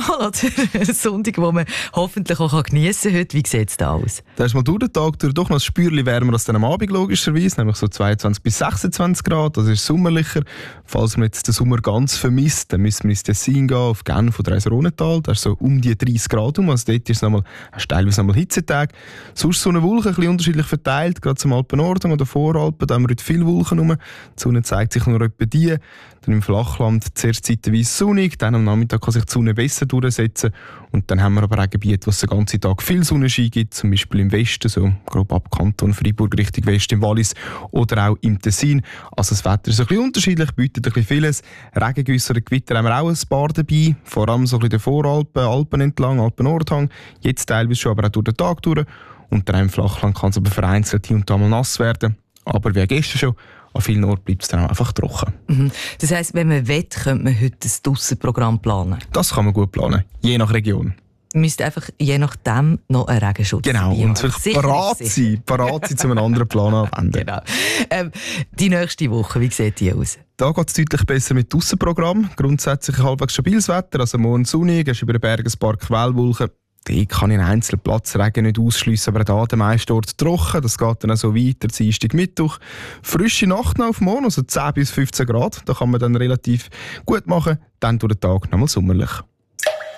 oder Sonntag, wo man hoffentlich auch geniessen kann. Heute, wie sieht es da aus? Da ist mal durch den Tag durch doch noch ein Spürchen wärmer als dann am Abend logischerweise, nämlich so 22 bis 26 Grad, das ist sommerlicher. Falls man jetzt den Sommer ganz vermisst, dann müssen wir ins Tessin gehen, auf Genf oder ins Rhônetal, da ist so um die 30 Grad also dort ist es teilweise nochmal Hitzetag. Sonst Sonne, Wolken, ein bisschen unterschiedlich verteilt, gerade zum Alpen-Norden oder Voralpen, da haben wir heute viele Wolken rum. Die Sonne zeigt sich nur etwa die. Dann im Flachland zuerst zeitweise sonnig, dann am Nachmittag kann sich die Sonne besser durchsetzen. Und dann haben wir aber auch Gebiete, wo es den ganzen Tag viel Sonnenschein gibt, zum Beispiel im Westen, so grob ab Kanton Freiburg Richtung Westen im Wallis oder auch im Tessin. Also das Wetter ist ein bisschen unterschiedlich, bietet ein bisschen vieles. Regengüsse oder Gewitter haben wir auch ein paar dabei, vor allem so ein bisschen den Voralpen, Alpen entlang, Alpen-Nordhang, jetzt teilweise schon, aber auch durch den Tag durch. Und dann im Flachland kann es aber vereinzelt hier und da mal nass werden. Aber wie gestern schon, an vielen Orten bleibt es dann auch einfach trocken. Mhm. Das heisst, wenn man will, könnte man heute ein Dussenprogramm planen? Das kann man gut planen, je nach Region. Man müsste einfach je nachdem noch einen Regenschutz genau, und parat sein, zu einem anderen Plan anwenden. Genau. Die nächste Woche, wie sieht die aus? Da geht es deutlich besser mit Dussenprogramm. Grundsätzlich halbwegs stabiles Wetter, also morgen sonnig, ist über den Bergen ein paar Quellwolken. Die kann in einzelnen Platzregen nicht ausschliessen, aber da der meiste Ort trocken. Das geht dann auch so weiter, Dienstag, Mittwoch. Frische Nacht noch auf morgen, also 10 bis 15 Grad. Da kann man dann relativ gut machen. Dann durch den Tag nochmal sommerlich.